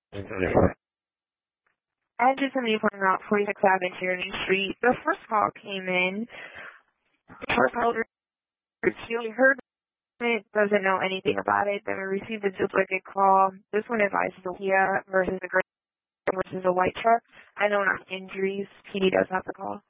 Engine 70 out 46 Avenue, Tierney Street. The first call came in. The first call, she only heard it, doesn't know anything about it. Then we received a duplicate call. This one advises a Kia versus a gray versus a white truck. I know not injuries. PD does have the call.